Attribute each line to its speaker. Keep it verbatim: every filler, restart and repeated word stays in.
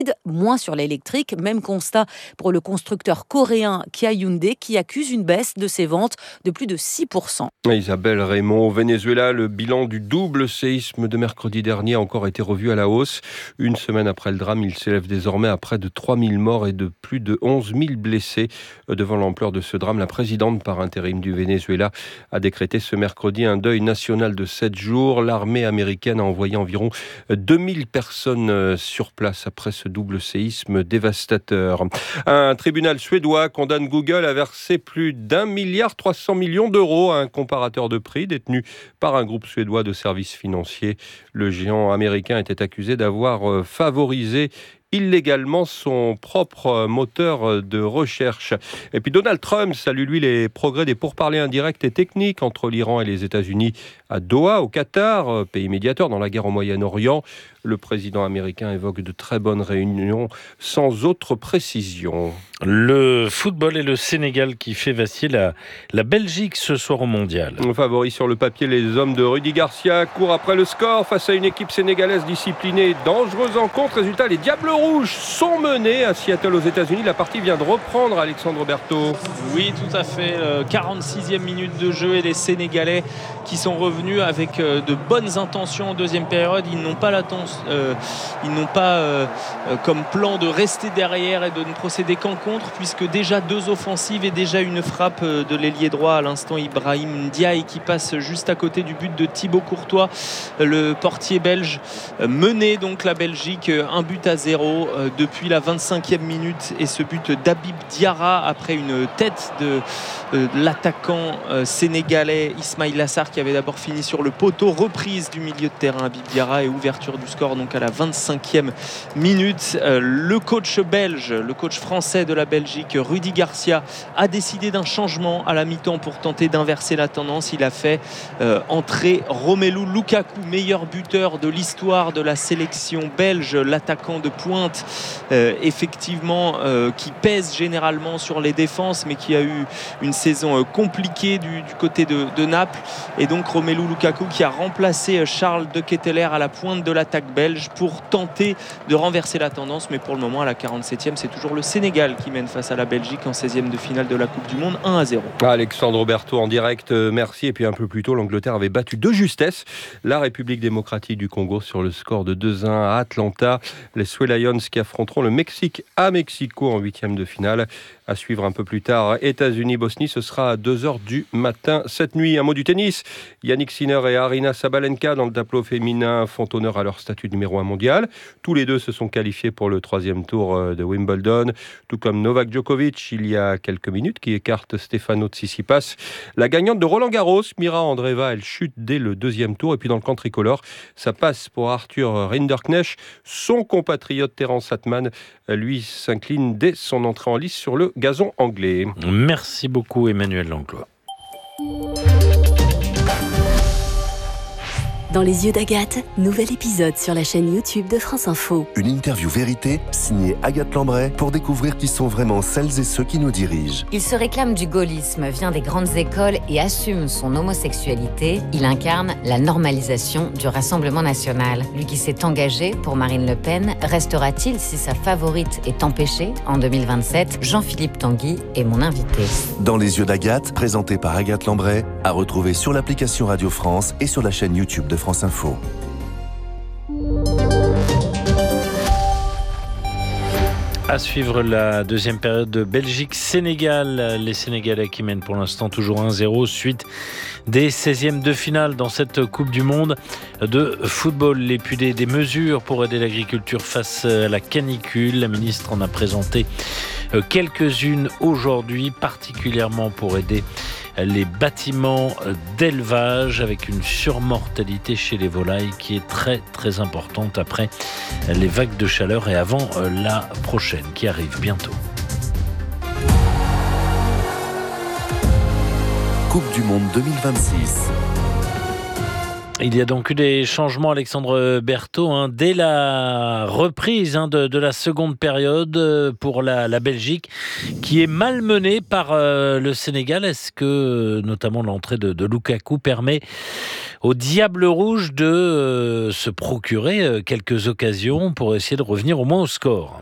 Speaker 1: moins sur l'électrique. Même constat pour le constructeur coréen Kia Hyundai qui accuse une baisse de ses ventes de plus de six pour cent.
Speaker 2: Isabelle Raymond, au Venezuela, le bilan du double séisme de mercredi dernier a encore été revu à la hausse. Une semaine après le drame, il s'élève désormais à près de trois mille morts et de plus de onze mille blessés. Devant l'ampleur de ce drame, la présidente par intérim du Venezuela a décrété ce mercredi un deuil national de sept jours. L'armée américaine a envoyé environ deux mille personnes sur place après ce double séisme dévastateur. Un tribunal suédois condamne Google à verser plus d'un milliard trois cents millions d'euros à un comparateur de prix détenu par un groupe suédois de services financiers. Le géant américain était accusé d'avoir favorisé illégalement son propre moteur de recherche. Et puis Donald Trump salue lui les progrès des pourparlers indirects et techniques entre l'Iran et les États-Unis à Doha, au Qatar, pays médiateur dans la guerre au Moyen-Orient. Le président américain évoque de très bonnes réunions sans autre précision.
Speaker 3: Le football et le Sénégal qui fait vaciller la, la Belgique ce soir au Mondial.
Speaker 2: Favoris sur le papier, les hommes de Rudy Garcia courent après le score face à une équipe sénégalaise disciplinée et dangereuse en contre. Résultat, les Diables Rouges sont menés à Seattle aux États-Unis. La partie vient de reprendre, Alexandre Berthaud.
Speaker 4: Oui, tout à fait. quarante-sixième minute de jeu et les Sénégalais qui sont revenus avec de bonnes intentions en deuxième période. Ils n'ont pas l'attention, euh, ils n'ont pas euh, comme plan de rester derrière et de ne procéder qu'en contre, puisque déjà deux offensives et déjà une frappe de l'ailier droit à l'instant, Ibrahim Ndiaye, qui passe juste à côté du but de Thibaut Courtois, le portier belge. Menait donc la Belgique un but à zéro depuis la vingt-cinquième minute, et ce but d'Habib Diarra après une tête de, de l'attaquant sénégalais Ismaïla Sarr, qui avait d'abord fini sur le poteau. Reprise du milieu de terrain Habib Diarra et ouverture du score donc à la vingt-cinquième minute. Le coach belge, le coach français de la Belgique, Rudy Garcia, a décidé d'un changement à la mi-temps pour tenter d'inverser la tendance. Il a fait euh, entrer Romelu Lukaku, meilleur buteur de l'histoire de la sélection belge, l'attaquant de pointe, euh, effectivement, euh, qui pèse généralement sur les défenses, mais qui a eu une saison euh, compliquée du, du côté de, de Naples. Et donc Romelu Lukaku qui a remplacé Charles de Ketteler à la pointe de l'attaque belge pour tenter de renverser la tendance. Mais pour le moment, à la quarante-septième, c'est toujours le Sénégal qui mène face à la Belgique en seizième de finale de la Coupe du Monde, un à zéro.
Speaker 2: Alexandre Berthaud en direct, merci. Et puis un peu plus tôt, l'Angleterre avait battu de justesse la République démocratique du Congo sur le score de deux à un à Atlanta. Les Sway Lions qui affronteront le Mexique à Mexico en huitième de finale. À suivre un peu plus tard, États-Unis-Bosnie, ce sera à deux heures du matin cette nuit. Un mot du tennis. Yannick Sinner et Aryna Sabalenka dans le tableau féminin font honneur à leur statut de numéro un mondial. Tous les deux se sont qualifiés pour le troisième tour de Wimbledon, tout comme Novak Djokovic il y a quelques minutes qui écarte Stefano Tsitsipas. La gagnante de Roland-Garros, Mira Andreeva, elle chute dès le deuxième tour. Et puis dans le camp tricolore, ça passe pour Arthur Rinderknecht. Son compatriote Terence Atman, lui, s'incline dès son entrée en lice sur le gazon anglais.
Speaker 3: Merci beaucoup Emmanuel Langlois.
Speaker 5: Dans les yeux d'Agathe, nouvel épisode sur la chaîne YouTube de France Info.
Speaker 6: Une interview vérité signée Agathe Lambray pour découvrir qui sont vraiment celles et ceux qui nous dirigent.
Speaker 7: Il se réclame du gaullisme, vient des grandes écoles et assume son homosexualité. Il incarne la normalisation du Rassemblement national. Lui qui s'est engagé pour Marine Le Pen, restera-t-il si sa favorite est empêchée en deux mille vingt-sept? Jean-Philippe Tanguy est mon invité.
Speaker 6: Dans les yeux d'Agathe, présenté par Agathe Lambray, à retrouver sur l'application Radio France et sur la chaîne YouTube de France Info.
Speaker 3: À suivre la deuxième période de Belgique-Sénégal. Les Sénégalais qui mènent pour l'instant toujours un zéro suite des seizièmes de finale dans cette Coupe du Monde de football. Et puis des, des mesures pour aider l'agriculture face à la canicule. La ministre en a présenté quelques-unes aujourd'hui, particulièrement pour aider les bâtiments d'élevage avec une surmortalité chez les volailles qui est très très importante après les vagues de chaleur et avant la prochaine qui arrive bientôt.
Speaker 6: Coupe du Monde deux mille vingt-six.
Speaker 3: Il y a donc eu des changements, Alexandre Berthaud, hein, dès la reprise hein, de, de la seconde période pour la, la Belgique, qui est malmenée par euh, le Sénégal. Est-ce que, notamment, l'entrée de, de Lukaku permet au Diable Rouge de euh, se procurer euh, quelques occasions pour essayer de revenir au moins au score.